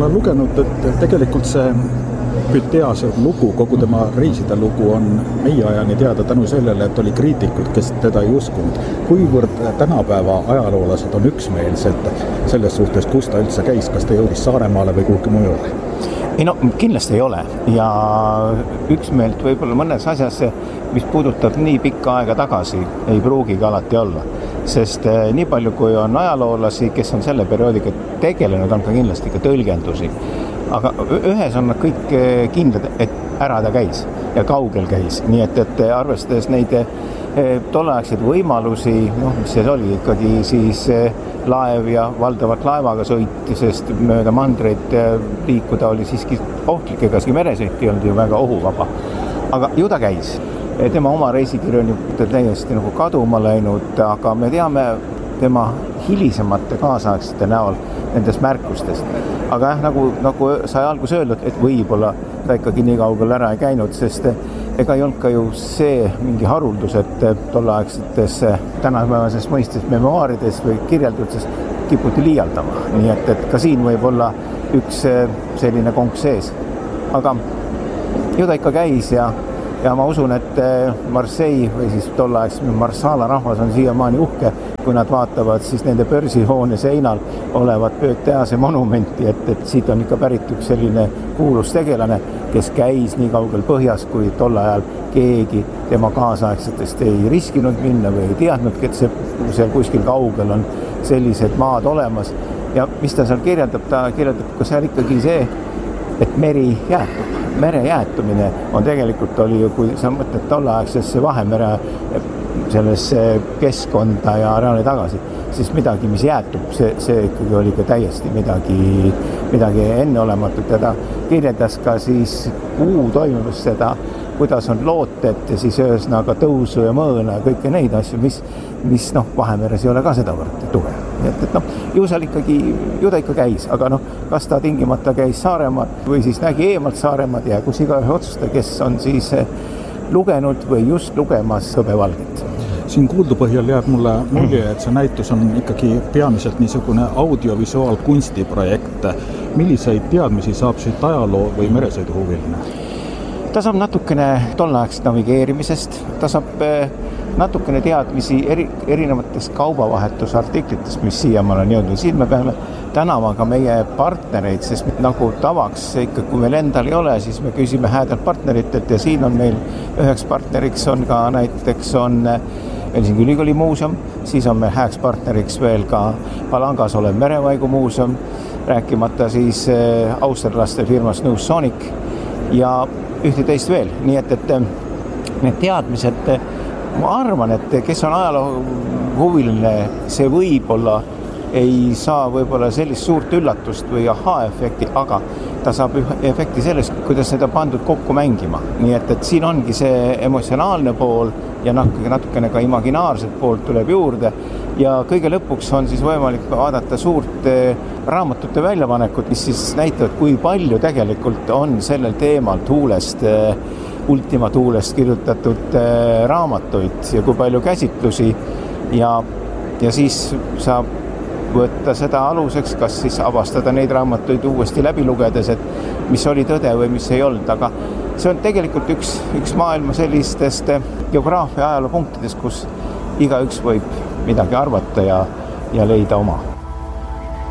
olen lugenud, et tegelikult see Pythiase lugu, kogu tema reiside lugu on meie ajani teada tänu sellele, et oli kriitikud, kes teda ei uskunud. Kuivõrd tänapäeva ajaloolased on üksmeelsed selles suhtes, kus ta üldse käis, kas ta jõudis Saaremaale või kuhugi mujale? Ei no kindlasti ei ole ja üksmeelt võib-olla mõnes asjas, mis puudutab nii pikka aega tagasi, ei pruugigi alati olla. Sest nii palju, kui on ajaloolasi, kes on selle perioodiga tegelenud, on ka kindlasti ka tõlgendusi. Aga ühes on nad kõik kindlad, et ära ta käis ja kaugel käis. Nii et arvestades neid tolleaegseid võimalusi, mis see oli ikkagi siis laev ja valdavalt laevaga sõit, sest mööda mandreid liikuda oli siiski ohtlik, ega meresõit ei olnud ju väga ohuvaba. Aga ju ta käis. Tema oma reisikirju on ju täiesti nagu kaduma läinud, aga me teame tema hilisemate kaasaegsete näol nendest märkustest. Aga nagu sai algus öeldud, et võib-olla ta ikkagi nii kaugel ära ei käinud, sest ega ei olnud ka ju see mingi haruldus, et tolleaegsetes tänapäevases mõistes memoaarides või kirjelduses kiputi liialdama. Nii et ka siin võib olla üks selline konk sees. Aga ju ta ikka käis ja ma usun, et Marseille või siis tolleaegse Marsala rahvas on siiamaani uhke, kui nad vaatavad siis nende börsihoone seinal olevat Pythiase monumenti, et siit on ikka pärit üks selline kuulus tegelane, kes käis nii kaugel põhjas, kui tol ajal keegi tema kaasaegsetest ei riskinud minna või ei teadnudki, et seal kuskil kaugel on sellised maad olemas. Ja mis ta seal kirjeldab? Ta kirjeldab ka seal ikkagi see, et meri jäätub. Mere jäätumine on tegelikult oli ju, kui sa mõtled tolleaegsesse Vahemere sellesse keskkonda ja reaali tagasi, siis midagi, mis jäätub, see ikkagi oli ka täiesti midagi enneolematut ja ta kirjeldas ka siis kuu toimumist seda, kuidas on looted ja siis ühesõnaga tõusu ja mõõna ja kõike neid asju, mis Vahemeres ei ole ka sedavõrd tugev. Et ju ta ikka käis, aga kas ta tingimata käis Saaremaal või siis nägi eemalt Saaremaad ja kus igaühe otsusta, kes on siis lugenud või just lugemas Hõbevalget. Siin kuuldu põhjal jääb mulle mulje, et see näitus on ikkagi peamiselt niisugune audiovisuaalkunstiprojekt. Milliseid teadmisi saab siit ajaloo või meresõiduhuviline? Ta saab natukene tolleaegsest navigeerimisest, ta saab natukene teadmisi erinevatest kaubavahetusartiklitest, mis siiamaal on jõudnud. Siin me peame tänama ka meie partnereid, sest nagu tavaks ikka, kui meil endal ei ole, siis me küsime häädelt partneritelt ja siin on meil üheks partneriks on ka näiteks on Helsingi Ülikooli muuseum, siis on meil hääks partneriks veel ka Palangas olev Merevaigu muuseum, rääkimata siis austerlaste firmas NewSonic ja ühte teist veel. Nii et need teadmised, ma arvan, et kes on ajaloo huviline, see võib-olla ei saa võib-olla sellist suurt üllatust või aha-efekti, aga ta saab efekti sellest, kuidas seda pandud kokku mängima. Nii et siin ongi see emotsionaalne pool ja natukene ka imaginaarset poolt tuleb juurde ja kõige lõpuks on siis võimalik vaadata suurt raamatute väljapanekut, mis siis näitavad, kui palju tegelikult on sellel teemal Tuulest, Ultima Tuulest kirjutatud raamatuid ja kui palju käsitlusi ja siis saab võtta seda aluseks, kas siis avastada neid raamatuid uuesti läbi lugedes, et mis oli tõde või mis ei olnud, aga see on tegelikult üks maailma sellistest geograafia ajaloopunktidest, kus igaüks võib midagi arvata ja leida oma.